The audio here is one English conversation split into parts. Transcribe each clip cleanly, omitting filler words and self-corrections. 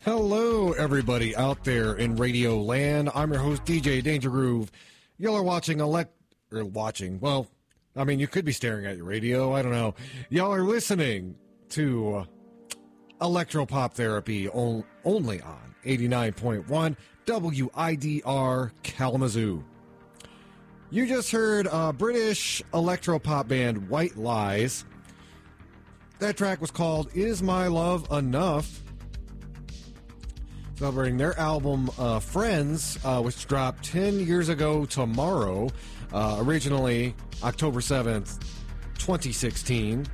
Hello, everybody out there in Radio Land. I'm your host, DJ Danger Groove. Y'all are watching well, I mean, you could be staring at your radio. I don't know. Y'all are listening to Electropop Therapy only on 89.1 WIDR Kalamazoo. You just heard British electropop band White Lies. That track was called Is My Love Enough? Celebrating their album Friends, which dropped 10 years ago tomorrow, originally October 7th, 2016.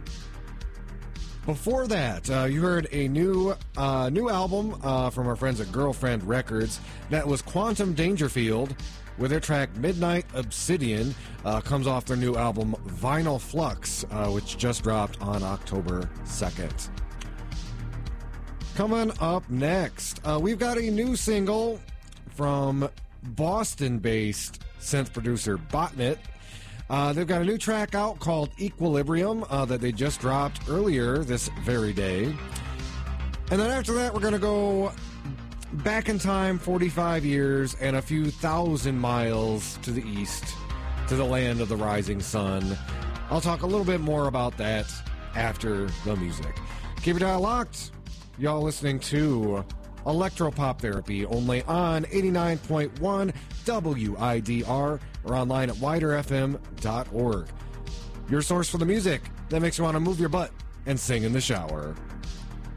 Before that, you heard a new album from our friends at Girlfriend Records. That was Quantum Dangerfield with their track Midnight Obsidian. Comes off their new album Vinyl Flux, which just dropped on October 2nd. Coming up next, we've got a new single from Boston-based synth producer Botnet. They've got a new track out called Equilibrium that they just dropped earlier this very day. And then after that, we're going to go back in time 45 years and a few thousand miles to the east, to the land of the rising sun. I'll talk a little bit more about that after the music. Keep your dial locked. Y'all listening to Electropop Therapy only on 89.1 WIDR or online at widerfm.org. Your source for the music that makes you want to move your butt and sing in the shower.